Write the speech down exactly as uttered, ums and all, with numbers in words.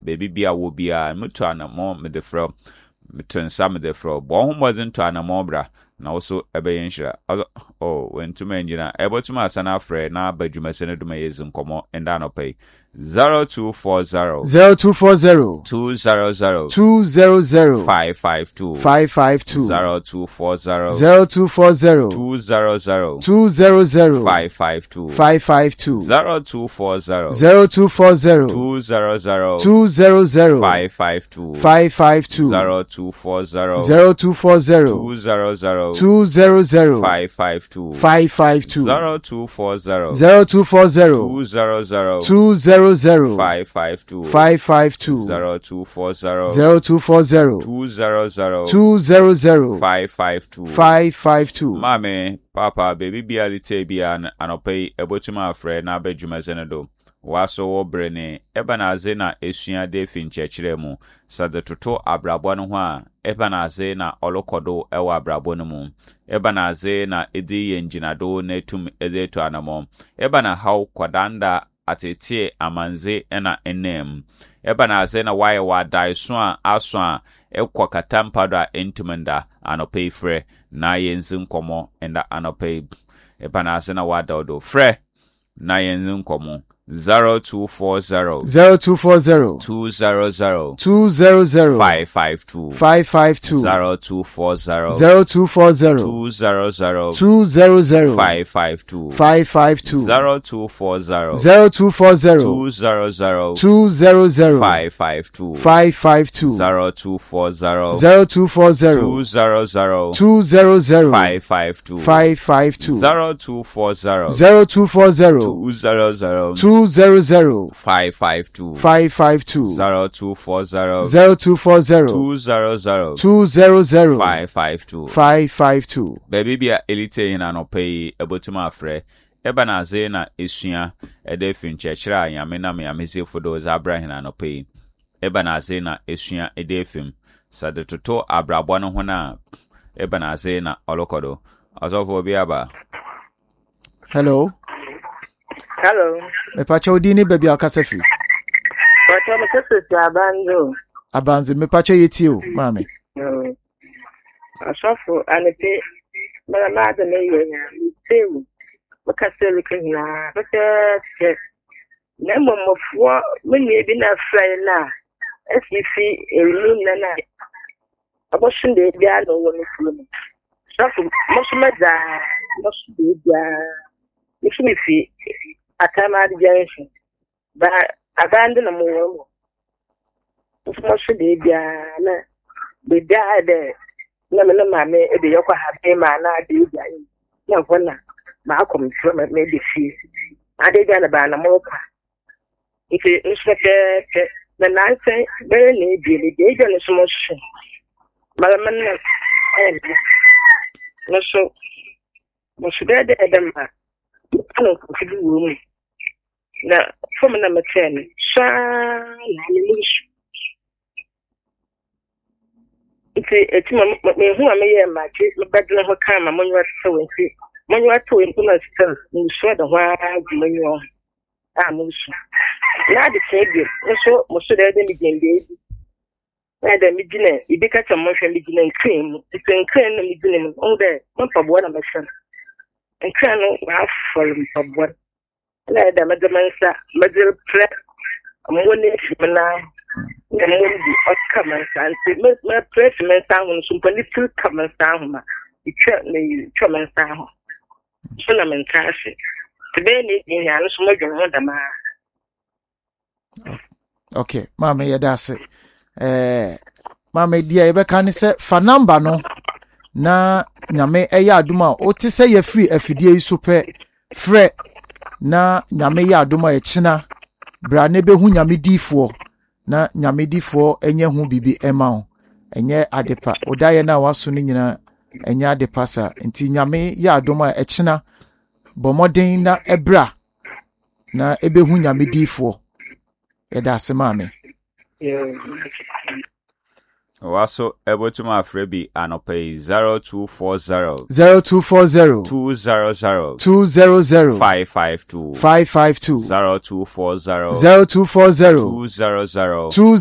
baby bia wo bia mutu anamo me de fro metensa me de fro bo ho mozen to anamo bra na also ebe yenhira oh when to menjina ebotuma asana frɛ na badwuma se no duma yezin komo enda no pay zero two four zero zero two four zero two zero zero two zero zero five five two five five two zero two four zero zero two four zero two zero zero two zero zero five five two five five two zero two four zero zero two four zero two zero zero two zero zero five five two five five two zero two four zero zero two four zero two zero zero two zero zero five five two five five two zero two four zero zero two four zero two zero zero two zero zero five five two five five two zero two four zero zero two four zero two zero zero two zero zero five five two five five two. Mame papa baby bia lite bia anopai ebotuma afre na abadwuma zenedo waso wo brene eba na aze na esua de finchechire mu sade toto abrabo no ho a eba na aze na olokodo ewa abrabo no mu eba na aze na edi yenjinado na etum ezeto anamo eba na haw kwadanda atetie amanze ena enem eba na aze na waye wa daiso a aso a ekwa katampado a entumenda anopai frɛ na yenzin komo enda anopai eba na aze na wadodo frɛ na yenzin komo zero two four zero zero two four zero two zero zero two zero zero five five two five five two zero two four zero zero two four zero two zero zero two zero zero five five two five five two zero two four zero zero two four zero two zero zero two zero zero five five two five five two zero two four zero zero two four zero two zero zero two zero zero five five two five five two zero two four zero zero two four zero two zero zero two zero zero five five two five five two zero two four zero zero two four zero two zero zero two zero zero five five two five five two. baby bia elite ina no pay ebotuma afre eba na aze na esua ede finchechira yame na me ameze fodo za abrahina no pay eba na aze na esua ede fim sade toto abrabo no ho na eba na aze na olokodo azofo bia ba. Hello. Hello. Me pacha odini baby akasafi. Pacha me sese abanzo. Abanzo me pacha yeti o, mame. No. Asofo anepe mara mada me yenya. Tewu. Makasele kina. Bese na momofo me ne bi na fry na. Esifi elu na na. Abosun de bia no wo no fulu. Asofo mo so meda, mo so de bia. If me fi atama de junction ba abandon na mo wo mo so so de bia na be da de na me na ma me e de yakwa ha be ma na de bia na vona ma akom so me de fi ade ga na ba na mo kwa ite nsheke ke na nanse be na bi le de ga na so mo so mara man na eh no so mo so de de ma ano kufidu wo na fom na meten sha na ni musu ite eti ma me hu ma ye ma chi me badle ho kan ma monwa tse wensi monwa to en kuna still ni so da hwa gumanyo a musu na de tebe so musu da de mi gende na da mi gine ibi ka cha mo hwe mi gine nkran ite nkran na mi gine on de on pa bo na me sha nkran no wa follow pa bo na da madamansa madar pre amone shimna na mundi okamansa anti me pre shimna hu so politic kamansa hu ma itwa na chamansa hu so na menkashi tebe ni nya no so modwo ho da ma. Okay mama ye da se eh mama dia ye be kan se fa number no na nyame eya aduma o ti se ye free afidie so pe frɛ na nyame ya adoma echina bra ne be hu nyame difo na nyame difo enye hu bibi ema ho enye adepa odaye na waso ni nyina enye adepa sa nti nyame ya adoma echina bomoden na ebra na ebe hu nyame difo eda se mame. waso ebotuma afre bi anope zero two four zero zero two four zero two zero zero two zero zero five five two five five two zero two four zero zero two four zero two zero zero two